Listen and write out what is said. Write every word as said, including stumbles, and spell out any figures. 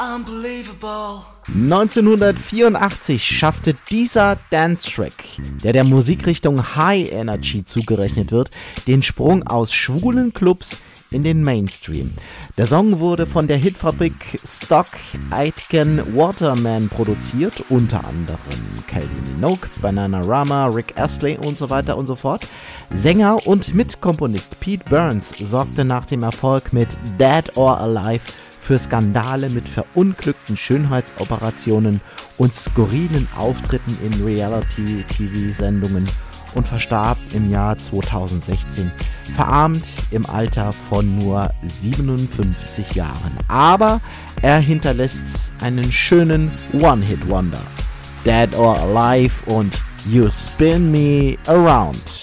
Unbelievable. neunzehnhundertvierundachtzig schaffte dieser Dance-Track, der der Musikrichtung High Energy zugerechnet wird, den Sprung aus schwulen Clubs in den Mainstream. Der Song wurde von der Hitfabrik Stock Aitken Waterman produziert, unter anderem Kylie Minogue, Bananarama, Rick Astley und so weiter und so fort. Sänger und Mitkomponist Pete Burns sorgte nach dem Erfolg mit Dead or Alive für Skandale mit verunglückten Schönheitsoperationen und skurrilen Auftritten in Reality-T V-Sendungen und verstarb im Jahr zweitausendsechzehn, verarmt im Alter von nur siebenundfünfzig Jahren. Aber er hinterlässt einen schönen One-Hit-Wonder. Dead or Alive und You Spin Me Around.